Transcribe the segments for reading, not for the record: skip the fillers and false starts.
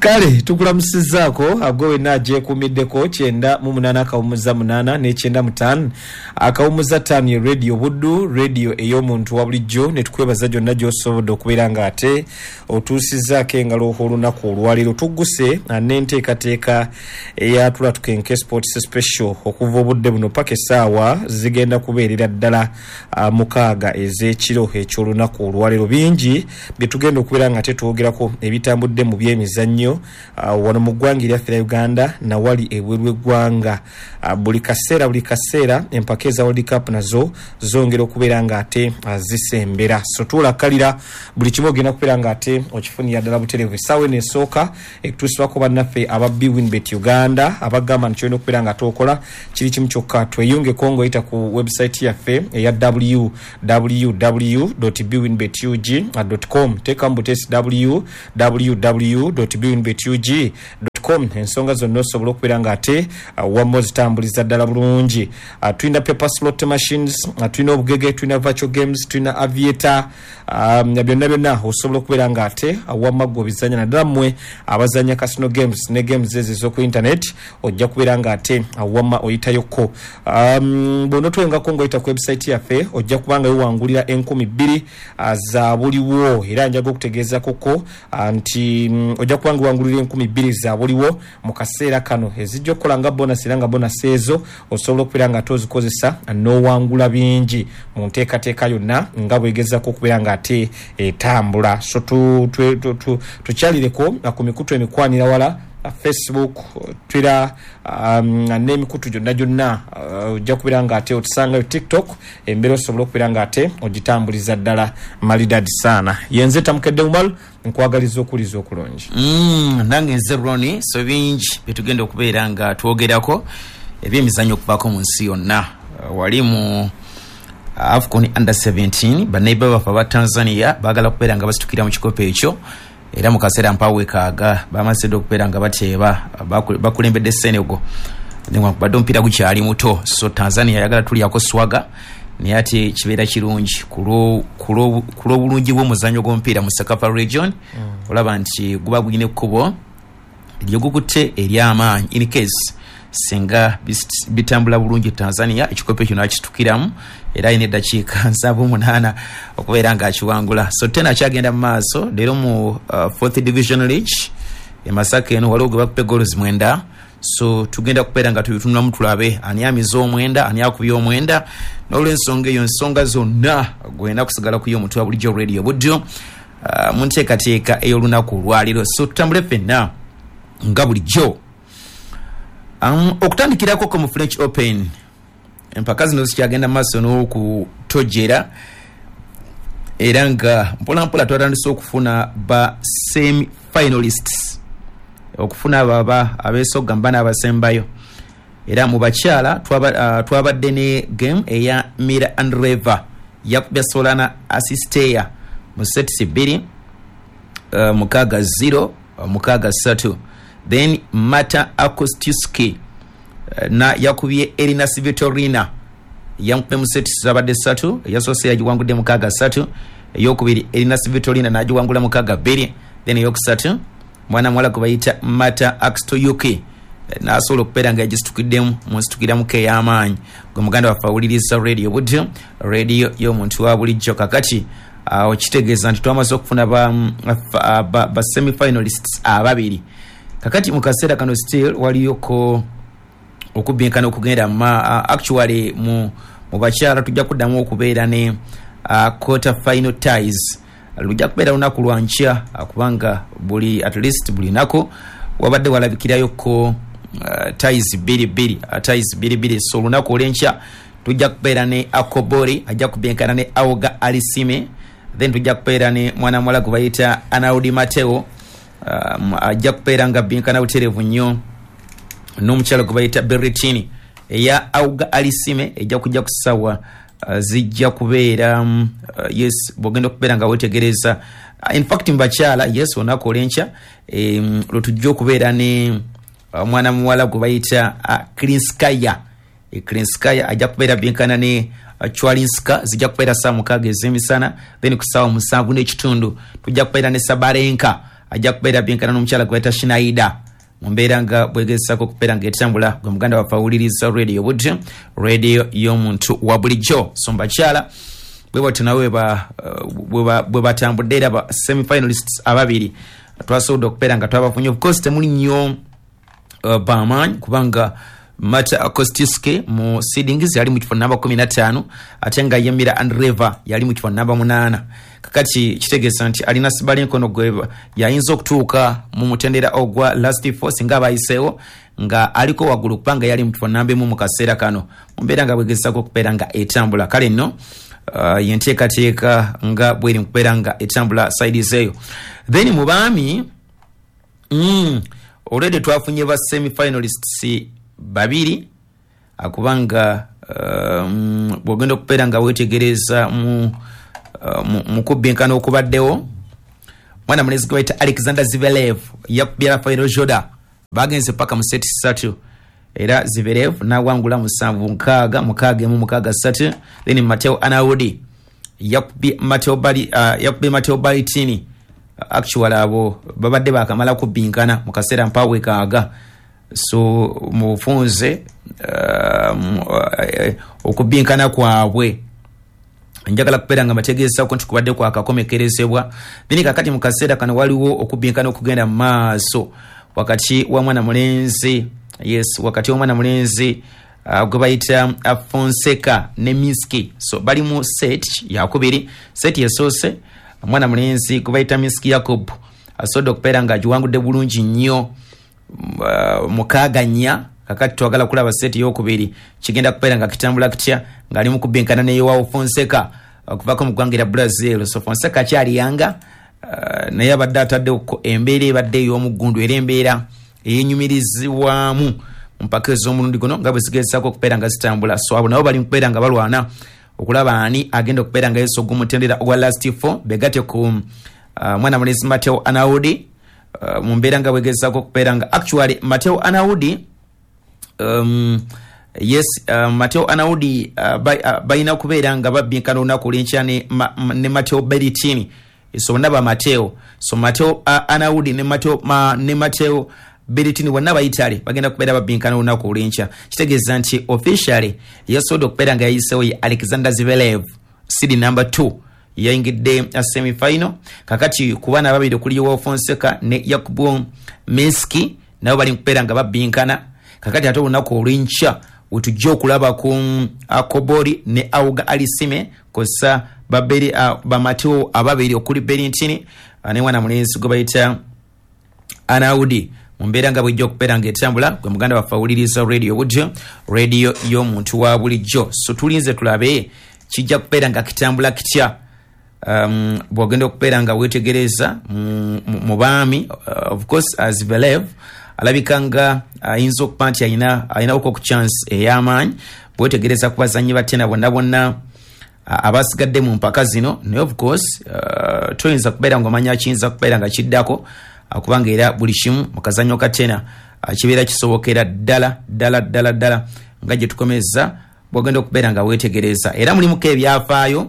Kale tukulamusizaako agwe naje kumiddeko 98 akawumuza 8 ne 95 akawumuza tani radio buddu radio ey'omuntu wa bulijjo ne tukwebaza gyonna gy'osobodde okubeera nga ate otuusizaako engalo olunaku olwaliro tugguse n'enteekateeka eyatula tukenke sports special okuva obudde buno paka essaawa zigenda kubeerera ddala 6 ez'ekiro eky'olunaku olwaliro. Bingi bye tugenda okubeera nga tetwogerako ebitambudde mu by'emizannyo wano mu ggwanga lyaffe Uganda na wali ebweru eggwanga. Buli kaseera empaka eza World Cup nazo zongera okubeera nga ate zisembera. So tulakalira buli kimu ogenda kubeera nga ate okifunira ddala butereevu. Essaawa eno esooka ekutuusibwako bannaffe aba BWinBet Uganda abagamba nti kyolina okubeera nga tookola kiri kimu kyokka tweyungeko ng'oyita ku website yaffe eya www.bwinbetug.com teekamu butesi www.bwinbetug.com ensonga zonna osobola okubeera nga ate wammo zitambuliza ddala bulungi. Tulina paper slot machines, tulina obugege, tulina virtual games, tulina aviator, byonna osobola okubeera nga ate wamma gwe obizanya naddala mmwe abazanya casino games ne games ezo ez'oku internet ojja kubeera nga ate wamma oyitayokko. Bw'onootwengako ng'oyita ku website yaffe ojja kuba nga wewangulira 2,000 za buliwo era njaga okutegeezakoko nti ojja kuba nga wewangulira 2,000 za buliwo mu kaseera kano ezijja okukola nga bonus era nga bonus ezo osobola okubeera nga tozikozesa n'owangula bingi mu nteekateeka yonna nga bwegezako okubeera nga ate etambula. So tukyalireko ku mikutu emikwanira wala Facebook, Twitter, n'emikutu gyonna ojja kubeera nga ate otusangayo TikTok embeera osobola okubeera nga ate ogitambuliza ddala malidadi sana. Yenze Tamukedde Umal nkwagaliza okuliza okulungi. Nange nze Ronnie so bingi byetugenda okubeera nga twogerako ebyemizannyo okubaako mu nsi yonna. Wali mu AFCON Under 17 bannayibba baffe aba Tanzania baagala okubeera nga basitukira mu kikopo ekyo era mu kaseera mpawe kaaga bamaze okubeera nga bateeba bakulembedde Senegal newankubadde omupiira gukyali muto. So Tanzania yagala tulyako swaga naye ate kibeera kirungi kulw'obulungi bw'omuzannyo gw'omupiira mu Sekafa region. Olaba nti guba gulina ekkubo lyegukutte ery'amaanyi in case singa bitambula bulungi Tanzania ekikopo ekyo nakitukiramu era ine dakiika 7-8 okubeera nga akiwangula. So tena kyagenda mu maaso leero mu 4th division league Masaka eno waliwo gwe bakupe goals 9. So tugenda kubeera nga tubitunulamu tulabe ani amiza omwenda ani akubye omwenda n'olw'ensonga eyo ensonga zonna gwena kusigala kuyo omutwe wa bulijjo radio budyo mu nteekateeka ey'olunaku olwaliro. So tutambule ffenna nga bulijjo. Okutandikirako ko mu French Open empaka zino zikyagenda maaso n'okutojera era nga mpolampola twatandise okufuna ba semi finalists okufuna baba abeesogga mbana abasembayo era mu bakyala twabadde ne game eya Mira Andreeva yakubya Solana Asisteya mu sets 2 6-0 6-3. Then Mata Akostiuski na yakubye Elina Svitolina yankubye mu sets zabadde 3 yasoose yagiwangudde 6-3 eyokubiri Elina Svitolina nagiwangula 6-2. Then eyokusatu mwana mwala kubayita Mata Akstoyuki nasobola okubeera nga yagisitukidemu mu nsitukiramu ke y'amaanyi. Gwe muganda waffe awuliriza radio budyo radio y'omuntu wa bulijjo kakati okitegeeza nti twamaze okufuna ba semi-finalists ababiri. Kakati mu kaseera kano still waliyoko okubyenkana okugenda actually mu bakyala tujja kuddamu okubeera ne quarter final ties. Lujja kubeera lunaku lwankya kubanga at least buli nako wabadde walabikirayoko ties 2. So lunaku olwenkya tujja kubeera ne Akobori ajja kubyenkana ne Awoga Alisime. Then tujja kubeera ne mwana mwala gwe bayita Anaudi Mateo ajja kubeera nga byenkana butereevu nnyo n'omukyalo gwe bayita Berretini eya Awoga Alisime ejja kujja kusawa zijja kubeera yes bwogenda okubeera nga wetegereza in fact mbakyala yes olunaku olwenkya lwetujja okubeera ne mwana muwala gwe bayita Klinskaya ajja kubeera byenkana ne Chwalinska zijja kubeera saa 6 ez'emisana. Then ku saa 7 n'ekitundu tujja kubeera ne Sabarenka ajja kubeera byenkana n'omukyala gwe bayita Shinaida mu mbeera nga bwegezaako okubeera ng'etambula gwe muganda waffe awuliriza radio budde radio y'omuntu wa bulijjo so mbakyala bwe batyo nawe bwe batambudde era ba semi-finalists ababiri twasobodde okubeera nga twabafunye of course temuli nnyo bamaanyi kubanga Mata Kostiuske mu seedings yali mu kifo namba 15 ate nga Yemira Andreva yali mu kifo namba 8 kakati kitegeeza nti alina Sibalenko gwe yayinza okutuuka mu mutendera ogwa last four singa abayiseewo nga aliko waggulu kupanga yali mu kifo namba 1 mu kaseera kano mu mbeera nga bwegezaako okubeera nga etambula kale nno yenteekateeka nga bweri mu kubeera nga etambula sides eyo then mu baami already twafunye ba semi-finalists babiri akubanga bwogenda okubeera nga wetegereza mu kubbinkana okubaddewo mwana mulezi gwe bayita Alexander Zverev yakubira final joda bagenze paka mu set 3 era Zverev nawangula 7-6 then Matteo Anaudi yakubi Matteo Berrettini actually abo babadde bakamala kubbinkana mu kaseera mpawe kaaga so mufunze okubbinkana kwabwe njagala kubeera nga bategeeza ko ntikubadde kwakakomekerezebwa then kakati mu kaseera kano waliwo okubbinkana okugenda mu maaso wakati wa mwana mulenzi gwe bayita Fonseca ne Miski so bali mu set yakubiri set yesoose mwana mulenzi gwe bayita Miski Jacob asobodde okubeera nga agiwangudde bulungi nnyo mukaganya kakati twagala kulaba set y'okubiri kigenda kubeera nga kitambula kitya ng'ali mu kubbinkana ne Joao Fonseca okuvaako mu ggwanga Brazil so Fonseca kyali yanga naye abadde atadde embeera ebadde ey'omuggundu era embeera eyenyumirizibwamu mpaka ez'omulundi guno nga bwe zigezaako okubeera nga zitambula so abo nabo bali mu kubeera nga balwana okulaba ani agenda okubeera nga yesu ogw'omutendera ogwa last four begate ku mwana mulenzi Matteo Anaudi mu mbeera nga bwegezaako okubeera nga actually Matteo Anaudi Matteo Anaudi balina kubeera nga babbinkana olunaku olw'enkya ne Matteo Berrettini so bonna ba Matteo so Matteo Anaudi ne Matteo Berrettini bonna bayitale bagenda kubeera babbinkana olunaku olw'enkya kitegeeza nti officially yasobodde okubeera nga yayiseewo ye Alexander Zverev seed number 2 yayingidde semi-final kakati ku baana babiri okuli Joao Fonseca ne Jakub Miski nabo bali mu kubeera nga babbinkana kakati ate olunaku olw'enkya wetujja okulaba ku Kobori ne Auga Alisime kosa ba Matteo ababiri okuli Berrettini ne mwana mulenzi gwe bayita Anaudi mu mbeera nga bwejja okubeera ng'etambula gwe muganda waffe awuliriza radio budde radio y'omuntu wa bulijjo so tulinze tulabe kijja kubeera nga kitambula kitya bw'ogenda okubeera nga weetegereza mu baami of course as Zverev alabika nga ayinza okuba nti ayinawoko ku chance ey'amaanyi bwetegereza ku bazannyi batena bonna abasigadde mu mpaka zino naye of course toyinza kubeera ng'omanya kiyinza kubeera nga kiddako kubanga era buli kimu mu kazannyo katena kibeera kisobokera ddala nga gye tukomeza bw'ogenda okubeera nga weetegereza era mulimuko ebyafaayo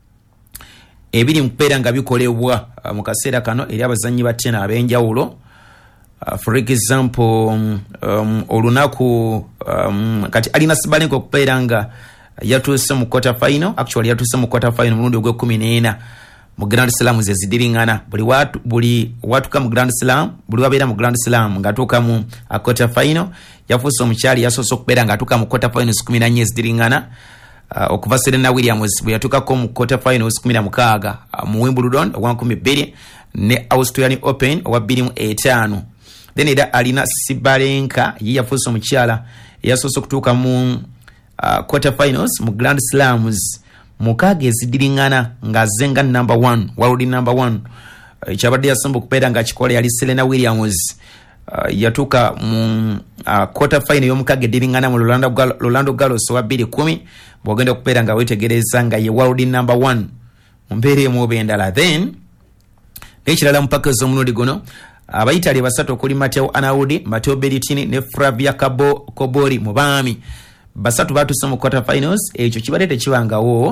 ebiri mu kubeera nga bikolebwa mu kaseera kano eri abazannyi batena ab'enjawulo for example olunaku kati alina Sibalenko okubeera nga yatuuse mu quarter final actually yatuuse mu quarter final mulundi ogw'e14 mu Grand Slam zezidiringana buli watuka mu Grand Slam buli wabeera mu Grand Slam ng'atuuka mu quarter final yafuuse omukyali yasoose okubeera ng'atuuka mu quarter finals 14 ezidiringana okuva Serena Williams bwe yatuukako mu quarter finals 16 mu Wimbledon ogwa 12 ne Australian Open owa 25 then era alina Sibalenka ye yafuuse omukyala yasoose okutuuka mu quarter finals mu Grand Slams mukaaga ezidiringana ng'azenga number 1 world number 1 ekyabadde yasemba okubeera nga kikola yali Serena Williams yatuuka mu quarter final y'omukaaga ediringana mu Rolando Garros owa 2010 bw'ogenda okubeera nga weetegereza nga ye world number 1 mu mbeera emu endala then n'ekirala mu paka ez'omulundi guno abayitali basatu okuli Matteo Anaudi Matteo Berrettini ne Flavia Kobori mu baami basatu batuuse mu quarter finals ekyo kibadde tekibangawo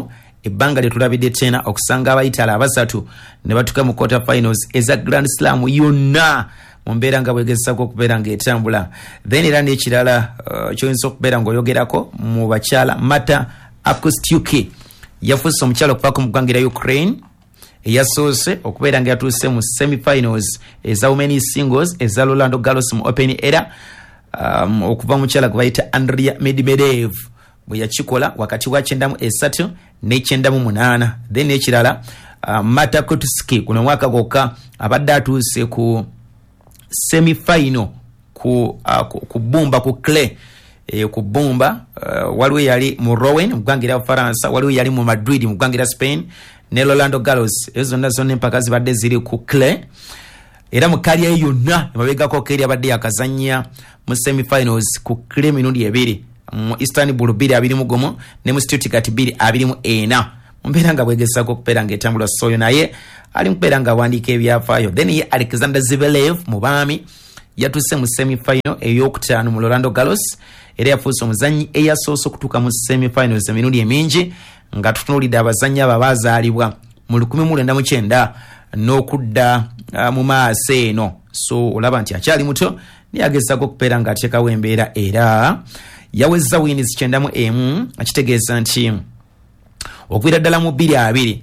ebbanga lyetulabidde tena okusanga abayitala abasatu ne batuka mu quarter finals eza Grand Slam yonna mu mbeera nga bwegezesako okubeera ng'etambula. Then era n'ekirala kyoyinza okubeera ng'oyogerako mu bakyala Mata Akostyuki yafuuse omukyala okuvaako mu ggwanga lya Ukraine eyasoose okubeera nga yatuuse mu semi-finals eza women singles eza Rolando Garros mu open era okuva mukyala gwe bayita Andriy Medvedev bwe yakikola wakati wa 93 ne 98. Then ekirala Mata Kotuski kuno mwaka gwokka abadde atuuse ku semi-final ku bumba ku clay ku bumba waliwo yali mu Rouen mu ggwanga lya Faransa, waliwo yali mu Madrid mu ggwanga lya Spain ne Rolando Garros ezo zonna empaka zibadde ziri ku clay era mu kaliya yonna emabegako keri abadde yakazanya mu semi-finals ku clay mirundi 2 mu Istanbul 2-21 ne mu Stuttgart 2-24 mu mbeera nga bwegezesako okubeera ng'etambula soyo naye ali mukubeera nga awandiika ebyafaayo. Then ye Alexander Zverev mu baami yatuuse mu semi-final ey'okutaano mu Rolando Garros era yafuuse omuzannyi eyasoose okutuuka mu semi-finals emirundi emingi nga tutunuulidde abazannyi abo abazaalibwa mu 1909 n'okudda mu maaso eno. So olaba nti akyali muto naye agezaako okubeera ng'ateekawo embeera era yawezza wins 91 akitegeeza nti okuviira ddala mu 2-2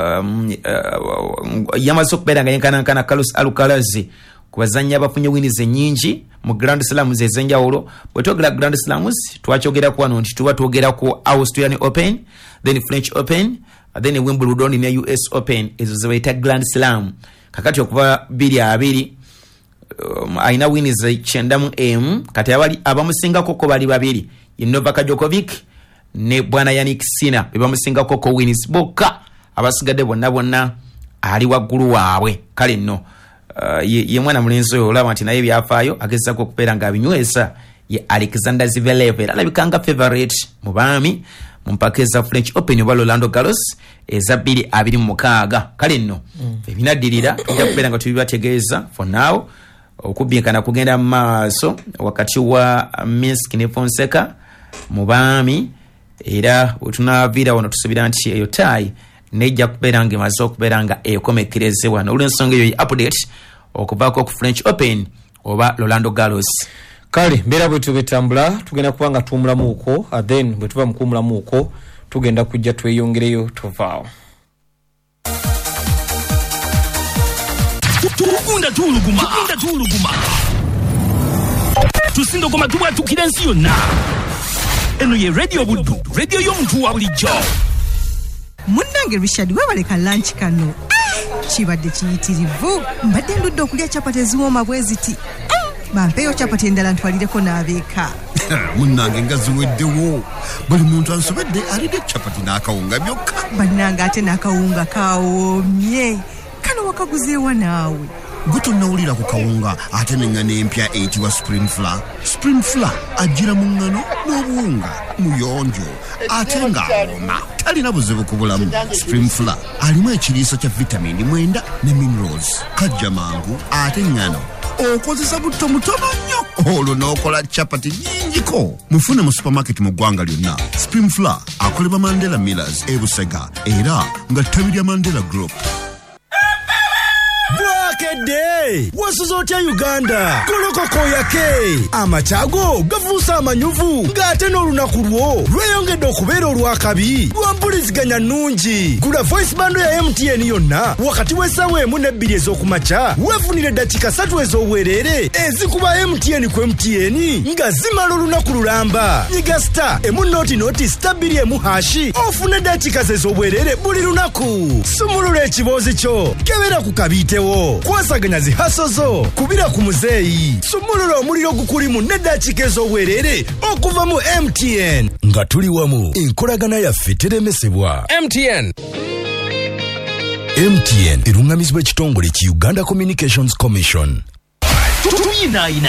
yamaze okubeera nga yenkanankana Carlos Alcaraz ku bazannyi abafunye wins ennyingi mu Grand Slams ez'enjawulo. Bwe twogera Grand Slams twakyogerako wano nti tuba twogera ku Australian Open, then French Open, then Wimbledon ne US Open, ezo ze bayita Grand Slam. Kakati okuva 2-2 aina wins 91 kati abamusingako ko bali babiri ye Novak Djokovic ne bwana Yannick Sinner bebamusingako ko wins bokka, abasigadde bonna ali waggulu waabwe. Kale nno ye mwana mulenzi oyo olaba nti naye byafaayo agezako okubeera nga abinywesa ye Alexander Zverev era alabikanga favorite mu baami mu mpaka eza French Open oba Rolando Garros eza 2-26. Kale nno ebinaddirira tujja kubeera nga tubibategeeza for now okubbinkana kugenda mu maaso wakati wa Minsk ne Fonseca mu baami era wetunaviira wano tusuubira nti eyo tayi nejja kubeera nga emaze okubeera nga ekomekerezebwa n'olw'ensonga eyo update okuvaako ku French Open oba Rolando Garros. Kale mbeera bwe tubetambula tugenda kuba nga tuwumulamuuko then bwe tuba mu kuwumulamuuko tugenda kujja tweyongereyo tuvaawo. Tukunda tuluguma tusindogoma tubwatukira ensi yonna. Eno ye Radio Buddu, radio y'omuntu wa bulijjo. Munnange Richard webaleka lunch kano kibadde kiyitirivu, mbadde ndudde okulya chapati eziwooma bwe ziti. Bampeyo chapati endala ntwalireko n'abeeka. Munnange nga ziweddewo, buli muntu ansobedde alidde chapati n'akawunga byokka. Bannange ate n'akawunga kawoomye, kano wakaguzeewa naawe? Gwe tonnawulira ku kawunga ate n'engano empya eyitibwa Spring Flour. Spring Flour ajjira mu ngano n'obuwunga muyonjo ate ng'awooma, talina buzibu ku bulamu. Spring Flour alimu ekiriisa kya vitamini 9 ne minerals. Kajja mangu ate ngano okozesa butto mutono nnyo olwo n'okola chapati nnyingiko. Mufune mu supermarket mu ggwanga lyonna. Spring Flour akolebwa Mandela Millers e Busega era nga ttabi lya Mandela Group. Bwakedde wasuzotya Uganda kolokoko yake amachago gafuusa amanyuvu ng'ate n'olunaku lwo lweyongedde okubeera olwakabi lwampuliziganya nnungi. Gula voice bando ya MTN yonna wakati w'essaawa 1 ne 2 ez'okumakya weefunire eddakiika 3 ez'obwereere ezikuba MTN ku MTN nga zimala olunaku lulamba. Nyiga star emu star 2 hashi ofune eddakiika ez'obwereere buli lunaku. Sumulula ekiboozi kyo kebera ku kabiitewo kwasaganya zihaso zo kubira ku muzeeyi. Sumulula omuliro gukulimu n'eddakiika ez'obwereere okuva mu MTN nga tuli wamu enkolagana yaffe teremesebwa. MTN erungamizibwa ekitongole ki Uganda Communications Commission. Tuyinaayina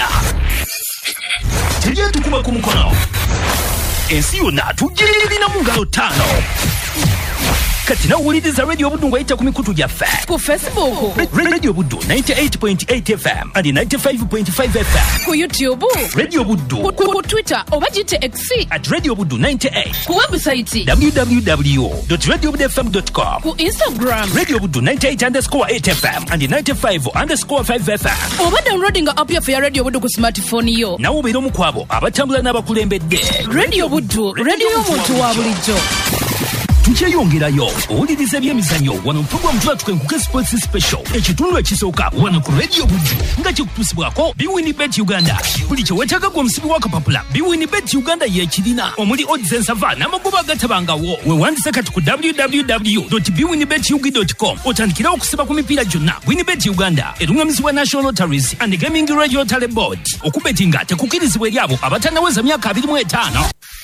tujye tukuba ku mukono ensi yonna tugirina mu ngalo 5 kati nawuliriza Radio Buddu ng'ayita ku mikutu gyaffe ku Facebook Radio Buddu 98.8 FM and 95.5 FM ku YouTube Radio Buddu ku Twitter oba gite X at Radio Buddu 98 ku website www.radiobuddufm.com ku Instagram Radio Buddu 98_8 FM and 95_5 FM oba downloading app yaffe ya Radio Buddu ku smartphone yo nawo beera omu kwabo abatambula n'abakulembedde Radio Buddu radio y'omuntu wa bulijjo. tukyeyongerayo owuliriza ebyemizannyo wano program tulatwenkuke sports special ekitundu ekisooka wano ku Radio Buddu nga kikutusibwako BWinBet Uganda. buli kyeweetaaga gwe omusibi w'akapapula BWinBet Uganda yeekirina omuli odds ensava n'amagoba agatabangawo. weewandise kati ku www.bwinbetyugi.com otandikira okusiba ku mipiira gyonna. WinBet Uganda erungamizibwa National Lotteries and Gaming Radio Tale Board. okubetinga tekukkirizibwa eri abo abatannaweza myaka 25.